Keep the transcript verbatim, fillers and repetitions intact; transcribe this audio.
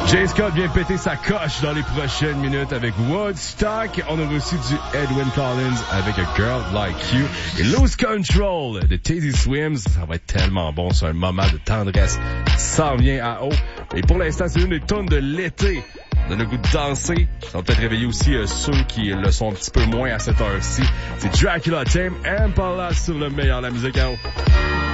Jay Scott vient péter sa coche dans les prochaines minutes avec Woodstock. On a reçu du Edwyn Collins avec A Girl Like You. Et Lose Control de Teddy Swims. Ça va être tellement bon. C'est un moment de tendresse. Ça en vient à haut. Et pour l'instant, c'est une des tonnes de l'été. Donne le goût de danser. Ça va peut-être réveiller aussi euh, ceux qui le sont un petit peu moins à cette heure-ci. C'est Dracula Tame Impala sur le meilleur de la musique à haut.